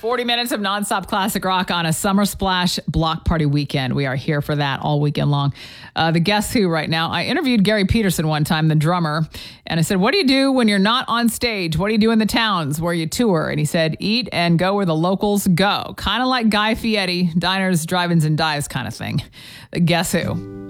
40 minutes of nonstop classic rock on a Summer Splash block party weekend. We are here for that all weekend long. The Guess Who right now. I interviewed Gary Peterson one time, the drummer, and I said, what do you do when you're not on stage? What do you do in the towns where you tour? And he said, eat and go where the locals go. Kind of like Guy Fieri, diners, drive-ins, and dives kind of thing. The Guess Who.